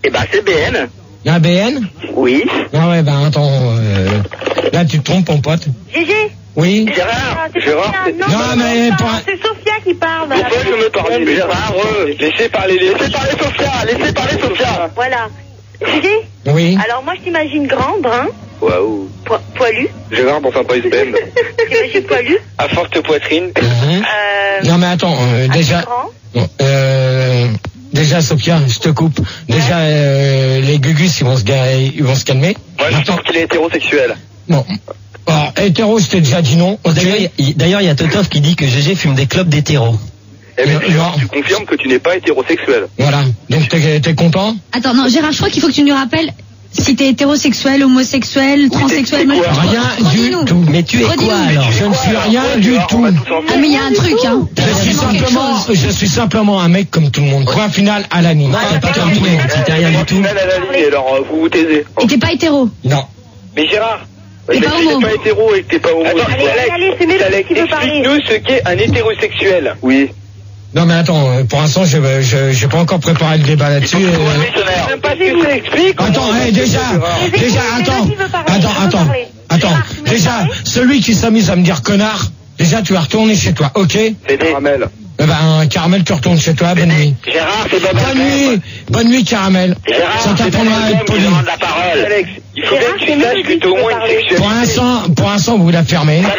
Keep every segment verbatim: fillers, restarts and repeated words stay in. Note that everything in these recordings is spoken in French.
Eh ben, c'est B N. Il y a un B N? Oui. Ah ouais, ben attends, euh, là tu te trompes, mon pote. Gégé. Oui. Gérard. Ah, c'est Gérard. Sophia. Non, Non, non, mais non, pour un- c'est Sophia qui parle. Pourquoi je me parle de Gérard? euh, Laissez parler, laissez parler Sophia, laissez parler Sophia. Voilà. Gégé. Oui. Alors moi je t'imagine grand, brun, Waouh. po- poilu. Gérard pour faire boys band. T'imagines poilu. À forte poitrine. Mhm. Euh, Non mais attends, euh, assez déjà, grand. bon, euh, déjà Sophia, je te coupe. Déjà euh, les gugus ils vont se ga- ils vont se calmer. Moi, je pense qu'il est hétérosexuel. Bon, alors, hétéro, je t'ai déjà dit non. Ok. D'ailleurs, il y- d'ailleurs, il y a Totov qui dit que Gégé fume des clopes d'hétéro. Eh bien, Non, Gérard, non. tu confirmes que tu n'es pas hétérosexuel. Voilà. Donc t'es t'es content? Attends, non, Gérard, je crois qu'il faut que tu nous rappelles si t'es hétérosexuel, homosexuel, transsexuel. t'es moi- quoi? Rien du Redis-nous. tout. Mais tu es Redis-nous. quoi alors? Je ne suis rien du Gérard, on tout. va tous ensemble. Ah, mais il y a un truc, hein. Je suis Vraiment quelque simplement, chose. je suis simplement un mec comme tout le monde. Point final à la ligne. Non, t'es pas comme tout le monde. Si t'es rien du tout. Final à la ligne, alors euh, vous vous taisez. Et t'es pas hétéro. Non. Mais Gérard, T'es mais pas si homo. t'es pas hétéro et que t'es pas homo. Allez, allez, allez, c'est Mélodie qui veut parler. Explique-nous ce qu'est un hétérosexuel. Oui. Non mais attends, euh, pour l'instant je je j'ai pas encore préparé le débat là-dessus. euh. Même pas ce que ça explique. Attends, hey, déjà, déjà, attends, attends, attends, attends. Déjà, celui qui s'amuse à me dire connard, déjà tu vas retourner chez toi, ok? C'est des caramels. Eh ben, Caramel, tu retournes chez toi, bonne nuit. Gérard, c'est Bob Bonne nuit, bonne nuit, Caramel. Gérard, Ça c'est t'apprendra à être poli. de la parole. Alex, il faut bien que tu saches que t'as au moins une sexualité. Pour l'instant, pour l'instant, vous la fermez. Non,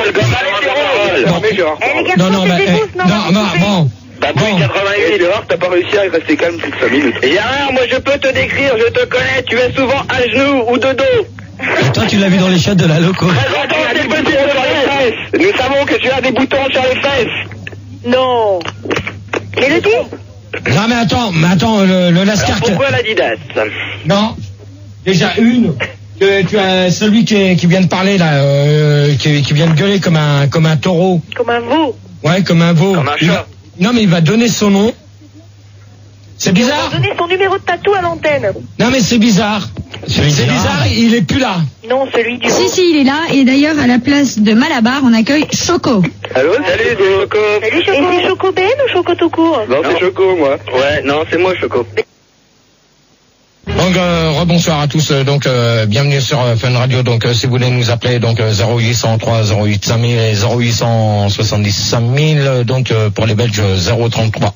mais Gérard. Eh, les garçons, Non, non, c'est bah, des eh, bousses, non, non, non, non, coupez. bon. Bah, Bon. quatre-vingt-huit, Gérard, t'as pas réussi à rester calme plus de cinq minutes. Gérard, moi je peux te décrire, je te connais, tu es souvent à genoux ou de dos. Et toi, tu l'as vu dans les chiottes de la loco. Présente tes petits boutons sur les fesses. Nous savons que tu as des boutons sur les fesses. Non. Mélodie. Non, mais attends, mais attends, le, le lascar. Alors pourquoi l'Adidas? Non. Déjà une. Que tu as celui qui, qui vient de parler là, euh, qui, qui vient de gueuler comme un comme un taureau. Comme un veau. Ouais, comme un veau. Comme un Il chat. va- Non, mais il va donner son nom. C'est On bizarre. va donner son numéro de tatou à l'antenne. Non, mais c'est bizarre. C'est bizarre, il est plus là. Non, celui du Si, veau. si, il est là. Et d'ailleurs, à la place de Malabar, on accueille Choco. Allô, salut, c'est Choco. Salut, Choco. Et c'est Choco Ben ou Choco tout court? Non, c'est Choco, moi. Ouais, non, c'est moi, Choco. Donc euh, rebonsoir à tous. euh, Donc euh, bienvenue sur euh, Fun Radio. Donc euh, si vous voulez nous appeler, donc euh, zéro huit cent trois zéro huit cinq mille et zéro huit cent soixante-dix cinq mille. euh, Donc euh, pour les Belges zéro trente-trois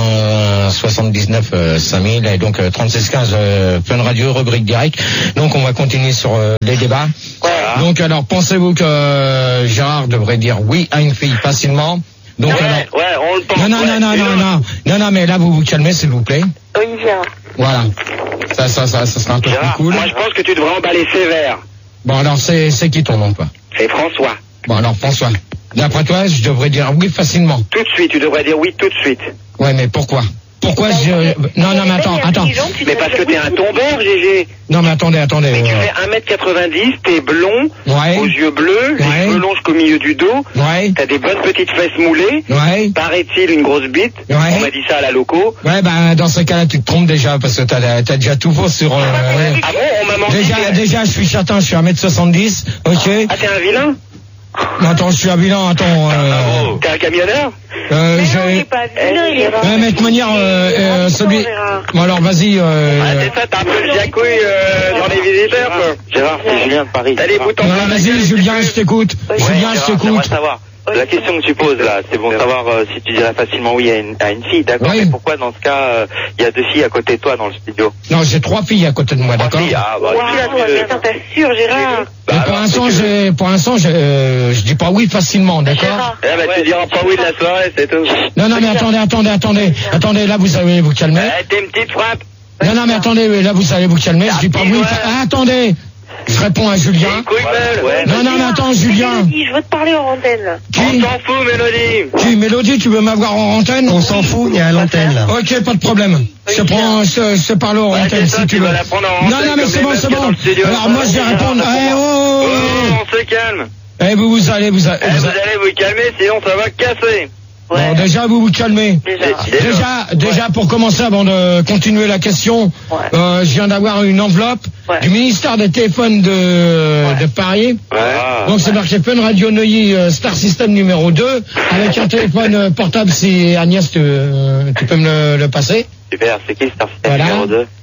un soixante-dix-neuf euh, cinq mille et donc euh, trente-six quinze euh, Fun Radio rubrique direct. Donc on va continuer sur euh, les débats. Voilà. Donc alors pensez-vous que euh, Gérard devrait dire oui à une fille facilement? Donc Ouais, alors ouais, on le pense. non non ouais, non non mais non non non non mais là vous vous calmez s'il vous plaît. Oui, Gérard. Voilà. Ça ça ça ça sera un peu plus Gérard, cool. moi je pense que tu devrais emballer sévère. Bon alors c'est c'est qui ton nom quoi? C'est François. Bon alors François, d'après toi je devrais dire oui facilement. Tout de suite, tu devrais dire oui tout de suite. Ouais mais pourquoi? Pourquoi je... Non non mais attends, attends. Mais parce que t'es un tombeur, Gégé. Non mais attendez, attendez. Mais tu euh, fais un mètre quatre-vingt-dix, t'es blond, Ouais. aux yeux bleus, les Ouais. cheveux longs jusqu'au milieu du dos, Ouais. t'as des bonnes petites fesses moulées, Ouais. paraît-il une grosse bite, Ouais. on m'a dit ça à la loco. Ouais bah dans ce cas-là tu te trompes déjà parce que t'as t'as déjà tout faux sur... euh, ouais. Ah bon, on m'a menti. Déjà mais- déjà je suis châtain, je suis un mètre soixante-dix, ok. Ah t'es un vilain? Mais attends je suis un bilan, attends. Euh, T'es un camionneur? euh, Mais non, il je... est pas vilain, il est Ouais mais de toute manière euh, euh, celui... Bon alors vas-y... Ah Euh... c'est ça, t'as un peu le jacouille euh, dans les visiteurs quoi. Gérard, c'est Julien de Paris. T'as les boutons Ouais, plein la vas-y gueule, Julien tu je t'écoute. Julien je t'écoute. savoir. La question que tu poses là, c'est bon de savoir euh, si tu dirais facilement oui à une, à une fille, d'accord? Oui. Mais pourquoi dans ce cas, il y a deux filles à côté de toi dans le studio? Non j'ai trois filles à côté de moi, d'accord. Filles, ah, bah, Waouh, mais t'assures, Gérard. Bah, Mais pour alors, l'instant, si tu veux. j'ai, pour l'instant, je, euh, je dis pas oui facilement, d'accord? Gérard. Eh bah tu diras pas oui de la soirée, c'est tout. Non, non, mais attendez, attendez, attendez, attendez, là, vous allez vous calmer. Eh, t'es une petite frappe. Non, non, mais attendez, oui, là, vous allez vous calmer, je dis pas oui, fa- ah, attendez, je réponds à Julien. Une couille meule. Ouais. Non, non, mais attends, Julien. Mélodie, je veux te parler en antenne, là. On Qui? s'en fout, Mélodie. Qui, Mélodie, tu veux m'avoir en antenne? On s'en fout, il y a à l'antenne là. Ok, pas de problème. Je te prends, je, je te parle en Ouais, antenne c'est ça, si tu tu veux. vas la prendre en Non, antenne non, mais comme c'est les bon, mecs c'est qu'il y a dans bon. le studio. Alors, moi, je vais répondre, eh, oh, Oh, oh, oh. on se calme. Eh, vous, vous allez, vous allez, Eh, vous vous allez- allez vous calmer, sinon ça va casser. Bon, déjà, vous vous calmez. Déjà. Déjà, déjà pour commencer, avant de continuer la question, Ouais. euh, je viens d'avoir une enveloppe Ouais. du ministère des téléphones de, de Paris. Ouais. Donc c'est marqué Fun Radio Neuilly euh, Star System numéro deux, avec un téléphone euh, portable si Agnès tu, euh, tu peux me le, le passer. Super, c'est qui Star System Voilà. numéro deux?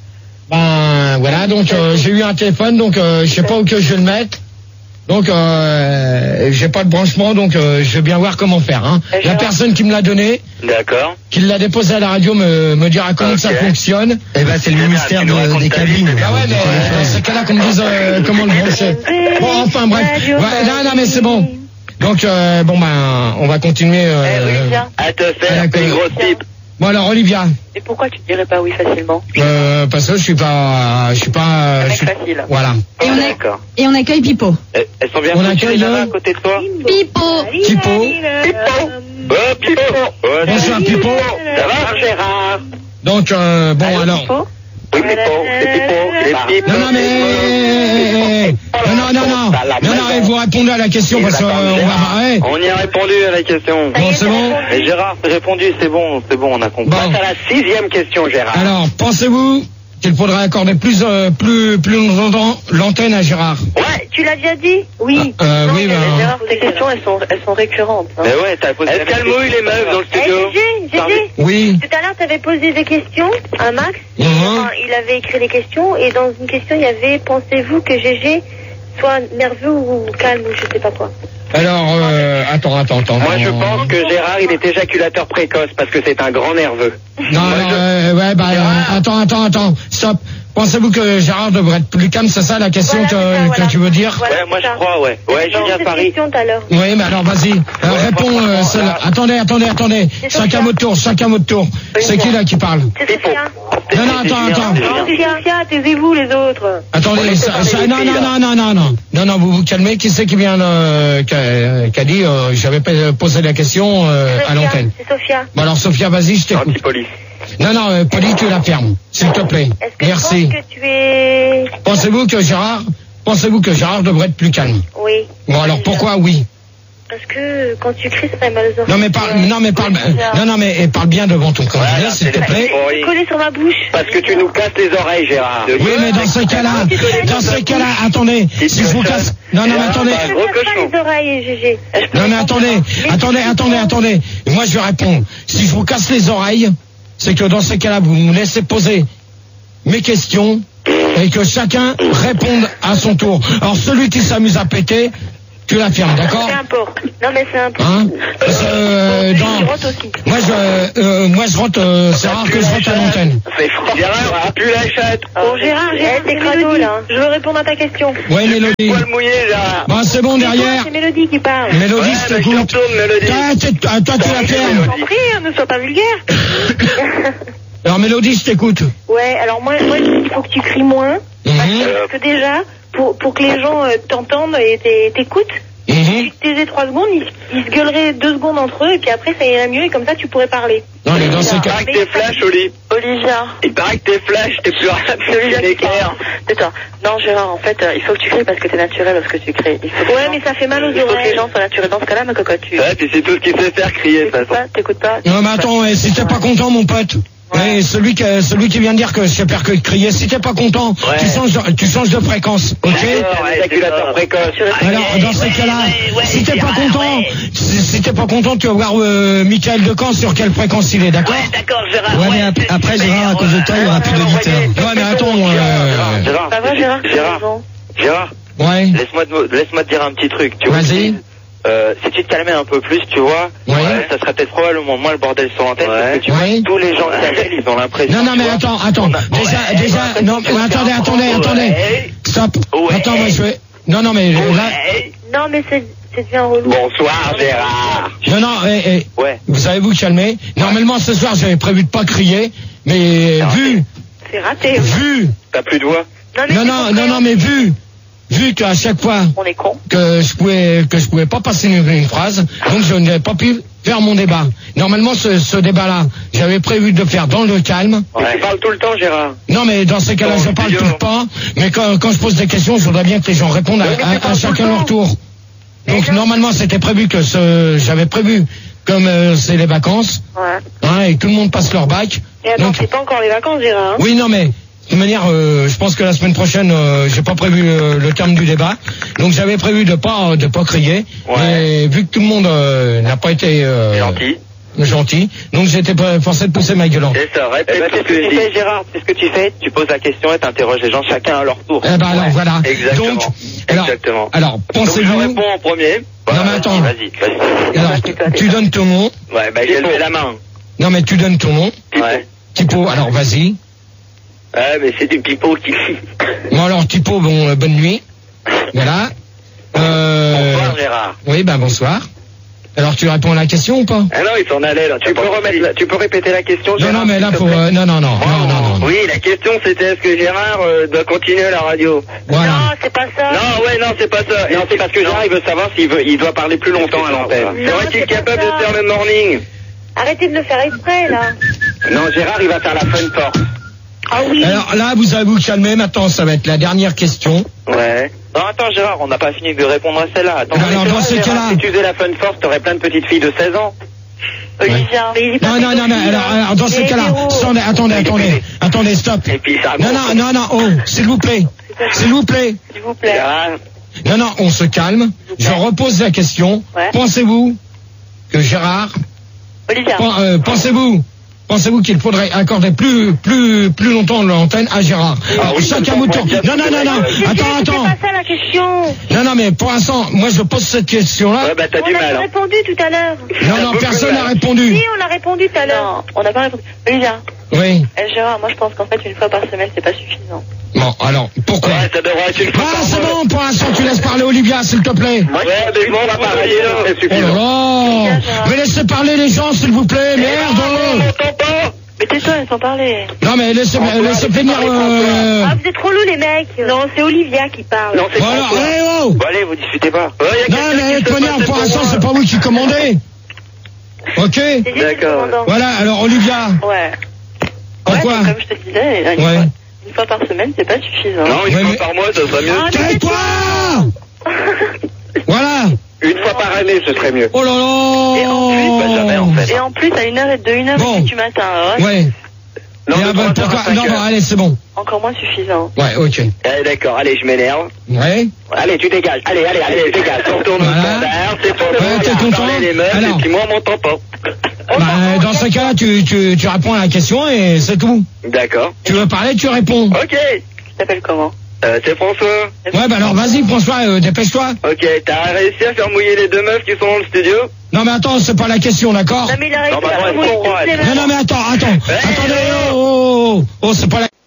Ben voilà, donc euh, j'ai eu un téléphone, donc euh, je sais pas où que je vais le mettre. Donc euh, j'ai pas de branchement, donc euh, je vais bien voir comment faire. Hein. La personne qui me l'a donné, D'accord. qui l'a déposé à la radio, me, me dira comment Ok. ça fonctionne. Eh ben, c'est le Génial, ministère tu nous de- racontes des ta vie, cabines. c'est bien. Ah ouais, mais euh, c'est qu'à là qu'on me dise euh, comment le brancher. Bon, enfin bref. Ouais, non, non, mais c'est bon. Donc euh, bon ben, on va continuer. Euh, Eh oui, viens. À te Ah, faire, d'accord. t'es une grosse pipe. Bon alors Olivia, Et pourquoi tu te dirais pas oui facilement? euh, parce que je suis pas, je suis pas, Un je mec suis, facile. voilà. Et on, a- D'accord. et on accueille Pipo. Elles elles sont bien On foutues, accueille les nanas, le- à côté de toi. Pipo. Pipo. Pipo. Oh, Pipo. Ouais, Bonsoir, salut. Pipo. Ça va, Gérard? Donc euh, bon alors. Pipo. Oui, Pipo. C'est Pipo. C'est Pipo. Non non mais non non non non non non et vous répondez à la question parce qu'on va marrer. On y a répondu à la question. Bon c'est bon. Et Gérard, c'est répondu, c'est bon, c'est bon, on a compris. Bon. Passe à la sixième question, Gérard. Alors pensez-vous qu'il faudrait accorder plus euh, plus plus longtemps l'antenne à Gérard? Ouais. Tu l'as déjà dit? Oui. Euh, Non, oui, mais ben- Gérard, tes questions, elles sont, elles sont récurrentes. hein. Mais ouais, t'as posé. Est-ce qu'elle mouille les meufs dans le Eh, studio? Gégé, Gégé, Oui. tout à l'heure, tu avais posé des questions à Max. Mhm. Enfin, il avait écrit des questions et dans une question, il y avait pensez-vous que Gégé soit nerveux ou calme ou je sais pas quoi. Alors euh, attends attends attends. Moi, je pense que Gérard, il est éjaculateur précoce parce que c'est un grand nerveux. Non, non, euh, ouais, bah, euh, attends, attends, attends, stop. Pensez-vous que Gérard devrait être plus calme, c'est ça la question Voilà, que, c'est ça, que voilà. tu veux dire? Voilà, Ouais, moi, c'est je ça. crois, ouais. Ouais, J'ai posé Julien cette Paris. question tout à l'heure. Oui, mais alors vas-y, euh, réponds euh, seul. Attendez, attendez, attendez. C'est Chacun Sophia. votre tour, chacun votre tour. C'est qui là qui parle? C'est Pipo. Sophia. Non, non, attends, attends. Non, c'est Sophia, taisez-vous les autres. Attendez, ça, ça- non, non, non, non, non, non, non, non, vous vous calmez. Qui c'est qui vient, euh, qui a, qui a dit, euh, j'avais pas posé la question euh, à Sophia, l'antenne. c'est Sophia. Bon alors Sophia, vas-y, je t'écoute. Antipolice. Non, non, euh, Polly, tu la fermes, s'il te plaît. Est-ce que Merci. tu penses que tu es... Pensez-vous que Gérard, pensez-vous que Gérard devrait être plus calme? Oui. Bon alors pourquoi oui? Parce que quand tu cries, ça fait mal aux oreilles. Non mais parle, non mais parle, euh, non non mais eh, parle bien devant ton candidat, Voilà, s'il te c'est plaît. la- Tu es collé sur ma bouche. Parce que tu nous casses les oreilles, Gérard. Oui mais dans ce cas-là, dans ce cas-là, attendez, si je vous casse, non non mais attendez, Je Gros ne casse cochon. pas les oreilles, Gégé. Je peux non mais pas attendez, comprendre. attendez, attendez, attendez. Moi je vais répondre. Si je vous casse les oreilles, c'est que dans ce cas-là vous me laissez poser mes questions et que chacun réponde à son tour. Alors celui qui s'amuse à péter, tu la fermes, d'accord? C'est importe. Non, mais c'est important. Hein? Parce que, euh, Je dans- rote aussi. moi je, euh, moi je rentre, euh, c'est rare que je rentre à l'antenne. C'est fort. Gérard, tu pues la chatte. Bon, Gérard, Gérard, c'est crado, là. Je veux répondre à ta question. Ouais Mélodie. Poil mouillé, Gérard. Bon c'est bon derrière. C'est Mélodie qui parle. Mélodie, Ouais, je mais je t'écoute. retourne, Mélodie. Toi, t'es- ah, toi, tu la fermes. Je t'en prie, hein, ne sois pas vulgaire. Alors, Mélodie, je t'écoute. Ouais, alors moi, moi, il faut que tu cries moins. Mhm. Parce que déjà, pour, pour que les gens euh, t'entendent et t'é- t'écoutent, Mhm. tu te taisais trois secondes, ils, ils se gueuleraient deux secondes entre eux, et puis après, ça irait mieux, et comme ça, tu pourrais parler. Non, mais dans ces Il cas. paraît que t'es flash, Oli. Olivia. Il paraît que t'es flash, t'es plus rapide Olivia qu'une qui parle. éclair. Tais-toi. Non, Gérard, en fait, euh, il faut que tu cries parce que t'es naturel lorsque tu cries. Il faut que Ouais, les mais gens- ça fait mal aux Il faut que oreilles. les gens soient naturels. Dans ce cas-là, ma cocotte, tu... Ouais, puis c'est tout ce qu'il sait faire crier, de toute T'écoutes façon. pas, t'écoutes pas. Non, mais attends, et si t'es pas content, mon pote. Ouais, celui qui, celui qui vient de dire que je sais faire que de crier, si t'es pas content, Ouais. tu changes, de- tu changes de fréquence, ok? D'accord, ouais, éjaculateur précoce. Alors, dans ces cas-là, si t'es pas content, si, si t'es pas content, tu vas voir euh, Michael Decamp sur quelle fréquence il est, d'accord? D'accord, Gérard. Ouais, mais ap- après, Gérard, à cause de toi, il y aura plus d'auditeurs. Ouais, mais attends, euh, Gérard, Ça va, Gérard? Gérard, Gérard, ouais, laisse-moi te, laisse-moi te dire un petit truc, tu vois. vas-y. Euh, si tu te calmais un peu plus, tu vois, Ouais. euh, ça serait peut-être probablement moins le bordel sur l'antenne, parce que tu vois, Ouais. tous les gens qui appellent, ils ont l'impression. Non, non, tu mais vois, attends, attends. on a- Déjà, Ouais. déjà, non, mais attendez, attendez, attendez. Ouais. Stop. Ouais. Attends, moi je vais. Non, non, mais là. Ouais. Non, mais c'est c'est bien relou. Bonsoir, Gérard. Non, non, eh, eh, Ouais. vous savez vous calmer. Normalement, ce soir, j'avais prévu de pas crier, mais Ah, vu, C'est raté. vu, T'as plus de voix? non, c'est non, non, non, compris. mais vu, vu qu'à chaque fois On est con. que je pouvais, que je pouvais pas passer une, une phrase, donc je n'avais pas pu faire mon débat. Normalement, ce, ce débat-là, j'avais prévu de le faire dans le calme. Ouais. Tu parles tout le temps, Gérard. Non, mais dans ces cas-là, Bon, je parle vidéo. tout le temps, mais quand, quand je pose des questions, je voudrais bien que les gens répondent à, Mais tu à- à parles tout chacun le leur temps. tour. Donc, normalement, c'était prévu que ce, j'avais prévu, comme euh, c'est les vacances, Ouais. hein, et tout le monde passe leur bac. Et attends, Donc, c'est pas encore les vacances, Gérard. Hein. oui, non, mais, de toute manière, euh, je pense que la semaine prochaine, euh, j'ai pas prévu euh, le terme du débat. Donc, j'avais prévu de pas, de pas crier. Ouais. Et vu que tout le monde euh, n'a pas été, euh, C'est gentil. gentil. Donc j'étais pas forcé de pousser ma gueule. C'est ça, répète Eh ben, tout c'est ce ce que que tu je fais, dis. Gérard. C'est ce que tu fais. Tu poses la question et t'interroges les gens chacun à leur tour. Eh ben alors voilà. Exactement. Donc, alors, Exactement. alors Donc je pensez-vous. réponds en premier. Non mais attends. Vas-y, vas-y. Alors tu, tu donnes ton nom. Ouais, bah j'ai levé la main. Non mais tu donnes ton nom. Ouais. Tipo, alors vas-y. Ouais, mais c'est du pipeau qui... Bon alors Tipo, bon euh, bonne nuit. Voilà. Euh... Bonsoir Gérard. Oui ben bonsoir. Alors tu réponds à la question ou pas? Ah non, il s'en allait là. Tu peux remettre, la- tu peux répéter la question, Non Gérard, non mais là s'il te faut plaît euh, non non non non non non. Oui, la question c'était est-ce que Gérard euh, doit continuer la radio? Voilà. Non, c'est pas ça. Non, ouais, non, c'est pas ça. Non, c'est parce que Gérard, il veut savoir s'il veut, il doit parler plus longtemps à l'antenne. C'est vrai Non, qu'il est c'est pas capable ça. de faire le morning. Arrêtez de le faire exprès, là. Non, Gérard, il va faire la fun force. Ah oui. Alors là vous allez vous calmer. Maintenant ça va être la dernière question. Ouais. Non, attends, Gérard, on n'a pas fini de répondre à celle-là. Attends, Alors, mais dans c'est ce vrai, Gérard, cas-là- si tu faisais la fun force, t'aurais plein de petites filles de seize ans. Olivia. Mais il est pas Non non non mais pédophile, alors, hein. alors, dans ce Il est cas-là, hétéro. attendez attendez attendez attendez stop. Et puis ça Non non non non oh s'il vous plaît s'il vous plaît. S'il vous plaît. Gérard. Non, non, on se calme. Je repose la question. Ouais. Pensez-vous que Gérard, Olivia. pen- euh, pensez-vous, pensez-vous qu'il faudrait accorder plus, plus, plus longtemps l'antenne à Gérard? Alors, chacun votre tour. Non, non, non, non. C'est Attends, c'est attends. pas ça la question. Non, non, mais pour l'instant, moi, je pose cette question-là. Ouais, bah t'as On du a mal. Hein. répondu tout à l'heure. Non, non, personne n'a répondu. Oui, on a répondu tout à l'heure. On n'a pas répondu. Olivia, Oui. eh, Gérard, moi je pense qu'en fait une fois par semaine c'est pas suffisant. Bon, alors, pourquoi? Ouais, ça devrait être une fois Ah, par c'est mois. bon, pour l'instant, tu laisses parler Olivia, s'il te plaît. Ouais, mais bon, on va parler là. c'est Oh là suffisant. là. Mais laissez parler les gens, s'il vous plaît, On merde. m'entend pas. Mais tais-toi, ils sont parlé. Non, mais laissez, laissez finir, euh... Ah, vous êtes trop lourd, les mecs. Non, c'est Olivia qui parle. Non, c'est Voilà, François. eh oh! Bon, allez, vous discutez pas. Ouais, y a Non, quelqu'un mais de qui toute se manière, passe pour pour l'instant, moi. c'est pas vous qui commandez. Ok? C'est juste D'accord. le commandant. Voilà, alors Olivia, Ouais. pourquoi? Ouais, donc, comme je te disais, une, Ouais. fois, une fois par semaine c'est pas suffisant. Non, une Ouais, fois mais- par mois, ça serait mieux. Ah, Tais-toi! Voilà! Une fois par année, ce serait mieux. Oh là là! Et en plus, bah, jamais, en fait. Et en plus à une heure et de une heure Bon. du matin, ouais, Ouais. Non, Et de ah, bah, trois heures à pourquoi? cinq Non, heures. bon, allez, c'est bon. encore moins suffisant. Ouais, ok. Eh, d'accord, allez, je m'énerve. Ouais. Allez, tu dégages. Allez, allez, allez, tu dégages. On retourne au Voilà. standard, c'est pour Ouais, nous. t'es Regarde, content parler les meufs, Alors. et puis moi, on m'entend pas. Bah, dans ce cas-là, tu, tu, tu réponds à la question et c'est tout. D'accord. Tu veux parler, tu réponds. Ok. Tu t'appelles comment? Euh, c'est François. Ouais, bah alors vas-y, François, euh, dépêche-toi. Ok, t'as réussi à faire mouiller les deux meufs qui sont dans le studio? Non, mais attends, c'est pas la question, d'accord? Non, mais il a réussi bah, à ouais, remouiller bon, toutes ouais. les Non, meufs. non, mais attends, attends. Hey, Attendez, oh. oh, oh, oh, oh, c'est pas la...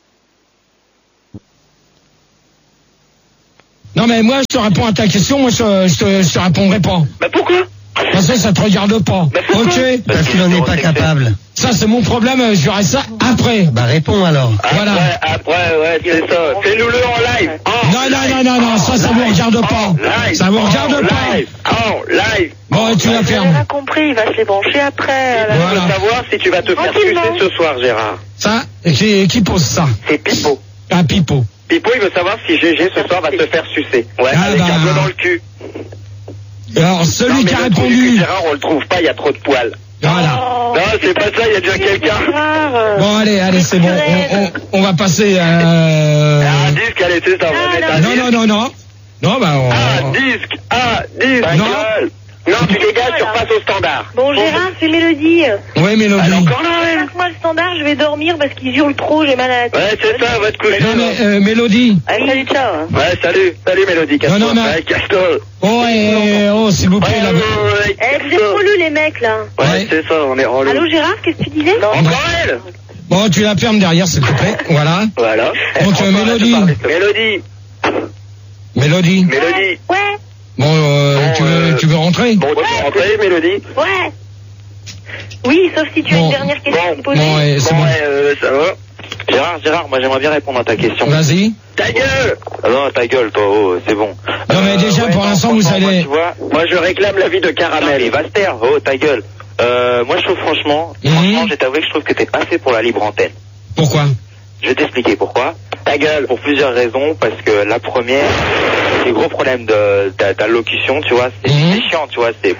Non, mais moi, je te réponds à ta question, moi, je, je, te, je te répondrai pas. Bah pourquoi? Parce que ça te regarde pas. Bah, pourquoi? Ok? Parce qu'il n'en est pas capable. Ça, c'est mon problème, euh, je dirai ça après. Bah réponds alors. Voilà. Après, après, ouais, c'est ça. Fais-nous-le en live. En Non, non, non, non, non, ça, ça vous regarde pas. live. Ça vous En regarde pas. live. En live. Bon, tu la J'avais fermes. rien compris, il va se les brancher après. Je Voilà. veux savoir si tu vas te faire Tranquillement. sucer ce soir, Gérard. Ça, qui, qui pose ça? C'est Pipo. Un pipeau. Pipo, il veut savoir si G G ce soir va te faire sucer. Ouais, Ah, avec bah. un doigt dans le cul. Alors, celui Non, mais qui a le trou du cul de répondu. Gérard, on le trouve pas, il y a trop de poils. Voilà. Oh, Non, c'est pas ça, il y a déjà quelqu'un. Gérard, euh, Bon, allez, allez, c'est bon. On, on, on va passer à... Ah, disque, allez, c'est ça, on va Ah, mettre un Non, disque. non, non, non. Non, bah, on... Ah, disque, ah, disque. Non. gueule. Non, tu dégages, tu repasses au standard. Bon, Gérard, c'est Mélodie. Oui, Mélodie. Elle est encore là, elle. Passe-moi le standard, je vais dormir parce qu'ils hurlent trop, j'ai mal à la tête. Ouais, c'est ça, va te coucher. Non, mais, euh, Mélodie. Allez, salut, ciao. hein. Ouais, salut, salut Mélodie, casse-toi. Non, non, mais- Ouais, casse-toi. Oh, eh, oh, s'il vous plaît, Ouais, là. ouais, ouais, Eh, vous êtes casse-toi. trop lus, les mecs, là. Ouais, Ouais. c'est ça, on est relou. Allô, Gérard, qu'est-ce que tu disais? Encore elle. Bon, tu la fermes derrière, s'il te plaît. Voilà. Voilà. Donc, Eh, euh, encore, Mélodie. arrête de parler. Mélodie. Mélodie. Mélodie. Ouais, Bon, euh, Bon, tu, veux, euh, tu veux rentrer? Bon, tu peux rentrer, Mélodie? ouais. Oui, sauf si tu as Bon. une dernière question à me poser. Bon, ouais, c'est Bon, bon. ouais, euh, ça va. Gérard, Gérard, moi j'aimerais bien répondre à ta question. Vas-y. Ta gueule. Ah non, ta gueule, toi, oh, c'est bon. Non, mais déjà, pour non, l'instant, vous franchement, allez- Moi, tu vois, Moi, je réclame l'avis de non, mais Caramel. va se taire, oh, ta gueule. Euh, moi je trouve franchement, Mhm. franchement, je vais t'avouer que je trouve que t'es pas fait pour la libre antenne. Pourquoi? Je vais t'expliquer pourquoi. Ta gueule. Pour plusieurs raisons, parce que la première, c'est le gros problème de ta, ta locution, tu vois, c'est Mhm. c'est chiant, tu vois, c'est bon,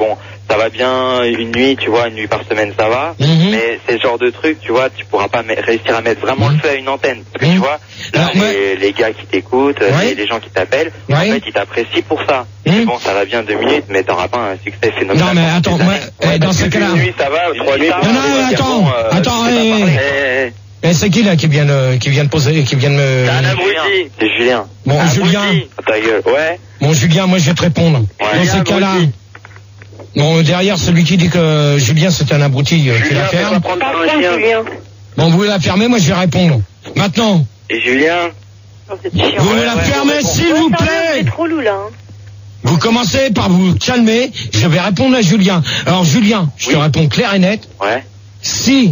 ça va bien une nuit, tu vois, une nuit par semaine, ça va. Mhm. Mais c'est le genre de truc, tu vois, tu pourras pas me- réussir à mettre vraiment Mhm. le feu à une antenne. Parce que Mhm. tu vois, là, Alors, les, moi- les gars qui t'écoutent, Ouais. les, les gens qui t'appellent, Ouais. en fait, ils t'apprécient pour ça. Mhm. Mais bon, ça va bien deux minutes, mais t'auras pas un succès phénoménal. Non, mais pendant attends, des moi, années. eh, dans ce cas-là. Une nuit, ça va, trois nuits. ça va, Non, non, on va dire, attends, bon, euh, attends, je sais eh, pas parler. Eh, eh, Et c'est qui là qui vient de, qui vient de poser, qui vient de me. C'est un Julien. abruti. C'est Julien. Bon, Un Julien. abruti. Ta gueule. Ouais. Bon, Julien, moi je vais te répondre. Ouais. Dans ces Un cas-là. abruti. Bon, derrière celui qui dit que Julien c'est un abruti, euh, qui Julien, la fais pas ferme. prendre Par pour un contre, chien. Julien. Bon, vous la fermez, moi je vais répondre. Maintenant, Et Julien, Oh, c'est chiant. vous me ouais, la ouais, fermez ouais, s'il Ouais, vous ça va, plaît. C'est trop lourd là. Hein. Vous commencez par vous calmer, je vais répondre à Julien. Alors Julien, je te Oui. réponds clair et net. Ouais. Si,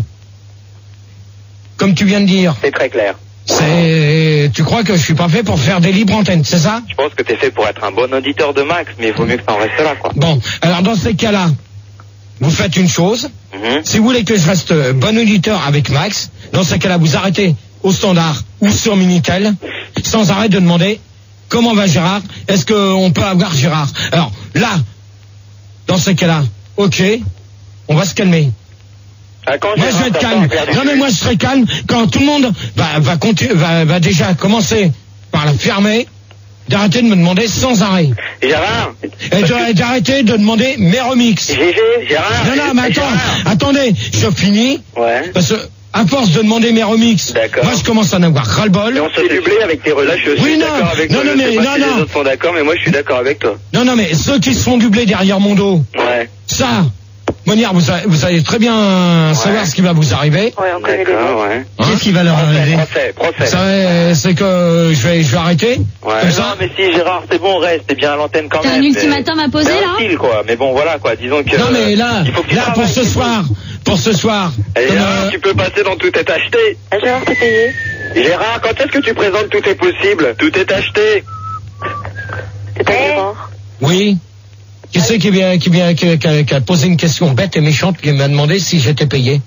comme tu viens de dire, C'est très clair. c'est, tu crois que je suis pas fait pour faire des libres antennes, c'est ça? Je pense que t'es fait pour être un bon auditeur de Max, mais il vaut mieux que t'en restes là, quoi. Bon, alors dans ces cas-là, vous faites une chose. Mhm. Si vous voulez que je reste euh, bon auditeur avec Max, dans ce cas-là, vous arrêtez au standard ou sur Minitel, sans arrêt de demander comment va Gérard, est-ce qu'on peut avoir Gérard. Alors là, dans ces cas-là, ok, on va se calmer. ah, quand Moi je vais Gérard être t'attend calme. à faire du Non mais cul. moi je serai calme quand tout le monde va, va, conti- va, va déjà commencer par la fermer, d'arrêter de me demander sans arrêt. Gérard. Et de- et d'arrêter de demander mes remixes. Gégé, Gérard. Non, non, mais attends, Gérard. attendez, je finis, Ouais. parce que, à force de demander mes remixes, D'accord. moi je commence à en avoir ras-le-bol. Et on se fait du blé avec tes relations. Je suis Oui, non, d'accord avec non, toi. non, Je sais mais pas non, si non. les autres sont d'accord, mais moi je suis d'accord avec toi. Non, non, mais ceux qui se font du blé derrière mon dos, Ouais. ça, Monière, vous, a- vous allez très bien savoir ce qui va vous arriver. Ouais, on connaît les D'accord, noms. ouais. Hein Qu'est-ce qui va leur Procès, arriver? procès, procès. Ça, euh, c'est que je vais, je vais arrêter. Ouais. Comme Non, ça. mais si, Gérard, c'est bon, reste, t'es bien à l'antenne quand T'as même. un mais- ultimatum à poser C'est là? un style, quoi. Mais bon, voilà, quoi. Disons que. Non, mais là, il faut que tu là, pour travailles, ce c'est soir, pour ce soir, Et comme, Gérard, euh, tu peux passer dans Tout est acheté. Ah, Gérard, c'est payé. Gérard, quand est-ce que tu présentes Tout est possible? Tout est acheté. C'est pas Eh. Gérard. oui. Qui c'est qui vient, qui vient, qui, qui a, qui a posé une question bête et méchante, qui m'a demandé si j'étais payé.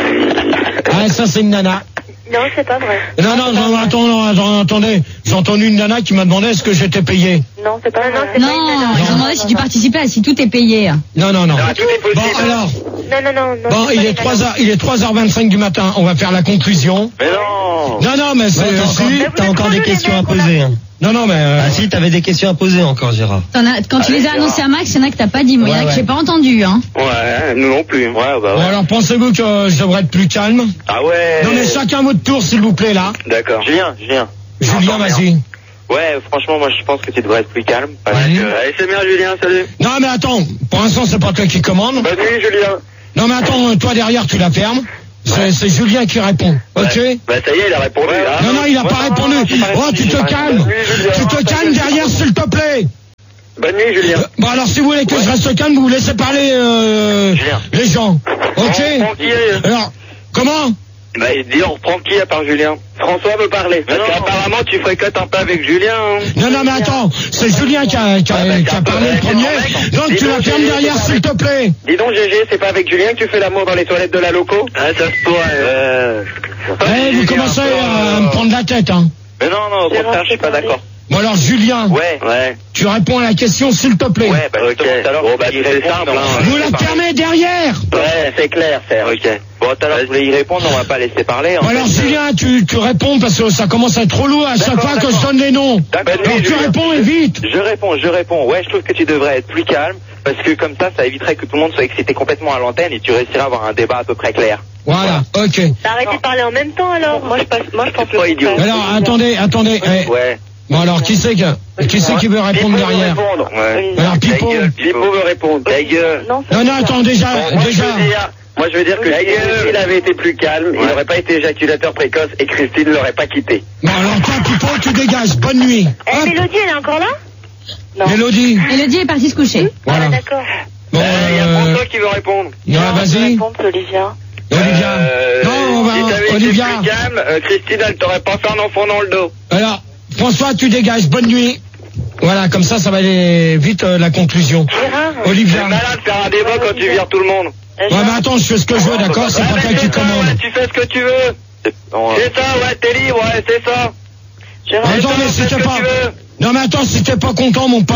Ah, ça c'est une nana. Non, c'est pas vrai. Non, non, non, attends, non, attends, attendez. J'ai entendu une nana qui m'a demandé est-ce que j'étais payé. Non, c'est pas Non, non, vrai. c'est pas Non, une nana. ils ont demandé si tu participais, si tout est payé. Non, non, non. Ah, tout est Bon, possible. alors, Non, non, non. non bon, c'est il pas est une trois nana. heures, il est trois heures vingt-cinq du matin. On va faire la conclusion. Mais non. Non, non, mais c'est, Ouais, t'as encore, si. vous t'as êtes encore trop des nuls, les questions à mecs, on a- poser. Hein. Non, non, mais, euh, Ah si, t'avais des questions à poser encore, Gérard. T'en as- quand tu les as annoncés à Max, il y en a que t'as pas dit. Moi, il y en a Ouais, que j'ai ouais. pas entendu. Hein. Ouais, nous non plus. Ouais, bah bon, ouais. alors pensez-vous que je devrais être plus calme? Ah ouais. Non, mais chacun votre tour, s'il vous plaît, là. D'accord. Julien, Julien. Julien, Attends, vas-y. Ouais, franchement, moi, je pense que tu devrais être plus calme. Parce Ouais. que. Allez, c'est bien, Julien, salut. Non, mais attends. Pour l'instant, c'est pas toi qui commande. Bonne nuit, Julien. Non, mais attends, toi derrière, tu la fermes. C'est, c'est Julien qui répond. Ok? Ouais. Bah, ça y est, il a répondu. hein. Non, non, il a Ouais, pas non, répondu. non, j'ai pas Oh, répondu, tu j'ai te pas calmes. répondu, Julien. Tu te calmes derrière, s'il te plaît. Bonne nuit, Julien. Bon, alors, si vous voulez que je reste calme, vous laissez parler euh, Julien. les gens. Ok? On reprend qui est- Alors, comment? Bah, il dit, on reprend qui à part Julien? François veut parler. Parce non. qu'apparemment, tu fréquentes un peu avec Julien. hein. Non, non, mais attends, c'est Julien qui a, qui a, Ouais, bah, qui a t'as parlé pas- le premier. mec, Donc, dis tu la donc, fermes j'ai- derrière, j'ai- s'il te plaît. Dis donc, Gégé, c'est pas avec Julien que tu fais l'amour dans les toilettes de la loco? Ah, ça se pourrait. Euh... Eh, vous commencez à me prendre la tête, hein. Mais non, non, au Gérard, contraire, je suis c'est pas pas d'accord. Bon, alors, Julien, Ouais. Ouais. tu réponds à la question, s'il te plaît. Ouais, bah, Ok. justement, tout à l'heure, Bon, je bah, voulais y c'est répondre, simple, mais on hein. va Vous laisser la parler. fermez derrière. Ouais, c'est clair, Serge. Ok. Bon, tout à l'heure, je voulais y répondre, mais on va pas laisser parler. en Bon, alors, fait. Julien, tu, tu réponds parce que ça commence à être trop lourd à chaque D'accord, fois que je d'accord. donne les noms. D'accord. Alors, tu Julien. réponds et vite. Je réponds, je réponds. Ouais, je trouve que tu devrais être plus calme, parce que comme ça, ça éviterait que tout le monde soit excité complètement à l'antenne et tu réussiras à avoir un débat à peu près clair. Voilà, ok. T'as arrêté de parler en même temps alors? Moi, je passe, moi, je pense C'est pas idiot. contraire. Alors, attendez, attendez. eh. Ouais. Bon, alors, qui c'est que, qui c'est qui veut répondre Pipo veut derrière? répondre. Ouais. Alors, Ta Pipo. gueule. Pipo veut répondre. Ta gueule. Non, c'est Non, non, pas attends, déjà, Moi, déjà. je veux dire, moi, je veux dire que Ta si gueule. il avait été plus calme, il Ouais. n'aurait pas été éjaculateur précoce et Christine ne l'aurait pas quitté. Bon, alors, toi, Pipo, tu dégages. Bonne nuit. Eh, Hop, Mélodie, elle est encore là? Non. Mélodie. Elodie est partie se coucher. Voilà. Ah, d'accord. Bon, Euh, Il y a euh, François qui veut répondre. ouais, Je vais vas-y. répondre, c'est Olivia. Olivia. Euh, Non, on va, si t'avais Olivia. été plus calme, euh, Christine, elle t'aurait pas fait un enfant dans le dos. Alors, François, tu dégages. Bonne nuit. Voilà, comme ça, ça va aller vite, euh, la conclusion. Gérard? C'est Olivia. malade de faire un débat quand tu vires tout le monde. Euh, Ouais, Gérard, mais attends, je fais ce que je veux, d'accord? C'est Ouais, pas mais toi qui c'est ça, commande. ouais, tu fais ce que tu veux. C'est non, euh, C'est ça, ouais, t'es libre, ouais, c'est ça. Gérard, Attends, ça, mais fais si ce t'es que pas... tu veux. Non, mais attends, si t'es pas content, mon pote,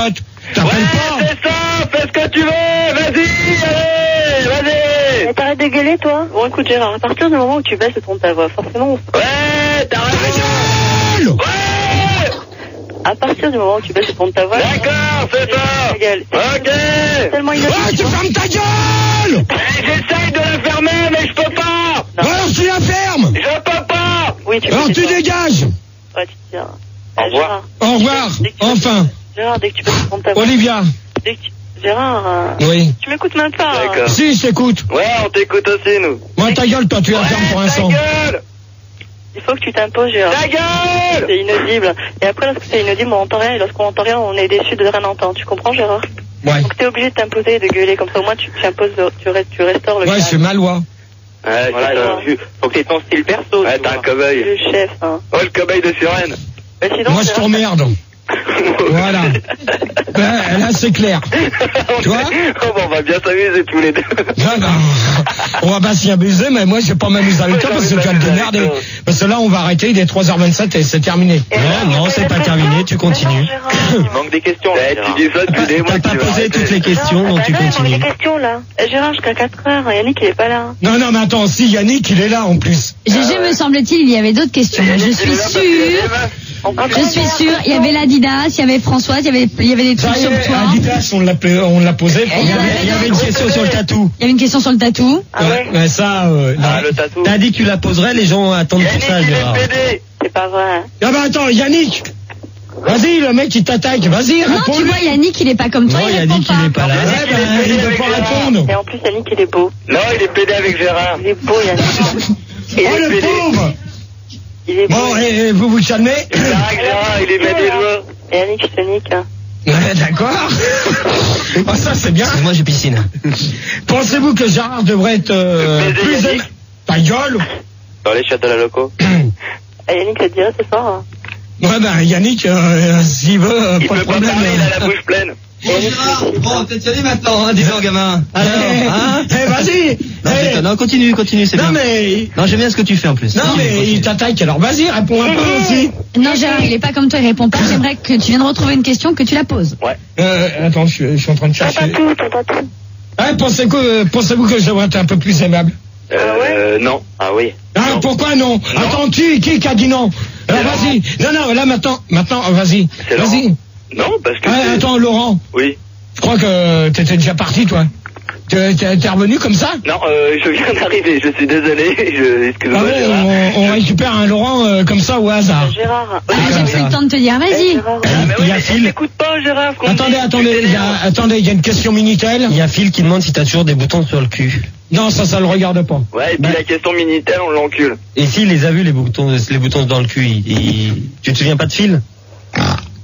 T'appelles Ouais, pas. c'est ça, fais ce que tu veux, vas-y, allez, vas-y. Mais t'arrêtes de gueuler, toi? Bon, écoute, Gérard, à partir du moment où tu baisses le ton de ta voix, forcément, on... Ouais, t'as raison. Ouais. à partir du moment où tu baisses le ton de ta voix... D'accord, c'est ça. Ta gueule. Ok. C'est tellement Ouais, inaudible. tu fermes ta gueule. Eh, j'essaye de la fermer, mais je peux pas. Non. Alors tu la fermes. Je peux pas. Oui, tu peux. Alors tu tais-toi. dégages. Ouais, tu te tiens. Au Euh, revoir. Gérard, Au revoir. dès que tu baisses- Enfin. Gérard, dès que tu baisses le ton de ta voix... Olivia. Dès que tu... Gérard, euh, Oui. tu m'écoutes même pas. hein. D'accord. Si, je t'écoute. Ouais, on t'écoute aussi, nous. Moi, ta gueule, toi, tu la fermes pour Ouais, l'instant. ta gueule. Il faut que tu t'imposes, Gérard. Ta gueule. C'est inaudible. Et après, lorsque c'est inaudible, on entend rien. Et lorsqu'on entend rien, on est déçu de rien entendre. Tu comprends, Gérard? Ouais. Donc t'es obligé de t'imposer et de gueuler. Comme ça, au moins, tu, tu imposes, le- tu, restes, tu restaures le Ouais, calme. c'est ma loi. Ouais, Voilà, c'est ça. donc, faut que t'aies ton style perso. Ouais, tu t'es un vois. C'est cobaye. le chef, hein. Oh, le cobaye de sirène. Bah, sinon, Moi, je Gérard, t'emmerde. Voilà. Ben, là, c'est clair. on, Toi oh, bon, on va bien s'amuser tous les deux. Non, non. On va pas s'y amuser, mais moi, je vais pas m'amuser avec toi parce que tu vas te démerder. Parce que là, on va arrêter, il est trois heures vingt-sept et c'est terminé. Non, non, c'est pas terminé, tu continues. Il manque des questions. là, Eh, Gérard. tu dis ça depuis des mois. T'as pas tu vas posé arrêter. toutes les questions, donc tu Bah non, il manque continues. des questions là. Euh, Gérard, jusqu'à quatre heures. Yannick, il est pas là. Non, non, mais attends, si Yannick, il est là en plus. Gégé, me semble-t-il, il y avait d'autres questions. Je suis sûre, je suis sûre, il y avait l'Adidas, il y avait Françoise, il y avait, il y avait des trucs Ça y sur est, toi. Adidas, on l'a pla- on l'a posé. Il y avait, il y avait une question sur le tatou. Il y avait une question sur le tatou. Ah ouais? Mais ça, euh, Ah, non. le tatou. T'as dit que tu la poserais, les gens attendent pour Yannick, ça, il Gérard. est pédé. C'est pas vrai. Ah bah attends, Yannick. Vas-y, le mec, il t'attaque. Vas-y, Non, tu réponds-lui. vois, Yannick, il est pas comme toi, Non, il Yannick, répond il est pas. pas là. Ouais, ben, il veut pas répondre. Et en plus, Yannick, il est beau. Non, il est pédé avec Gérard. Il est beau, Yannick. Il Oh, est le pédé. pauvre. Il est beau. Bon, et, et vous vous calmez. Gérard, Gérard, il est met des doigts. Et Yannick, je te nique. hein. Ouais, d'accord. Ah, ça, c'est bien. Moi, j'ai piscine. Pensez-vous que Gérard devrait être euh, Baiser plus... Yannick. Ta gueule. Dans les chiottes de la loco. Et Yannick, ça te dirait ce soir? hein. Ouais, ben, Yannick, euh, s'il veut, euh, Il pas de peut pas problème. parler, il a la bouche pleine. Bon, t'es allé maintenant, hein, dis-donc, gamin. Alors, Eh, hein eh, vas-y. Non, Eh, je- non, continue, continue, c'est non, bien. mais... Non, j'aime bien ce que tu fais en plus. Non, Continue, mais continue. il t'attaque, alors vas-y, réponds un peu aussi. Non, Gérard, il est pas comme toi, il répond pas. J'aimerais que tu viennes retrouver une question, que tu la poses. Euh, attends, je, suis- je suis en train de T'as chercher. pas tout, t'as pas tout. Ah, pensez que, pensez-vous que je devrais être un peu plus aimable? Euh, non. Ah oui. Ah, Non. pourquoi non, Attends, qui, qui, qui a dit non? Alors, Laurent. vas-y. Non, non, là, maintenant, maintenant, vas-y. C'est Vas-y. Non, parce que. Ah, c'est- attends, Laurent, Oui. je crois que t'étais déjà parti, toi. T'es, t'es- t'es revenu comme ça? Non, euh, je viens d'arriver, je suis désolé. Je... Ah Excuse-moi, bon, Gérard. on, on récupère un Laurent euh, comme ça au hasard. Gérard. Ah, j'ai comme pris ça. le temps de te dire, Eh, vas-y. Gérard. Ah, mais Il oui, y a mais Phil. t'écoutes pas, Gérard. ce qu'on Attendez, dit, tu attendez, il y t'énerves. a, attendez, il y a une question Minitel. Il y a Phil qui demande si t'as toujours des boutons sur le cul. Non, ça, ça le regarde pas. Ouais, et puis Bah. la question Minitel, on l'encule. Et s'il les a vus, les boutons, les boutons dans le cul, il- il- tu te souviens pas de Phil?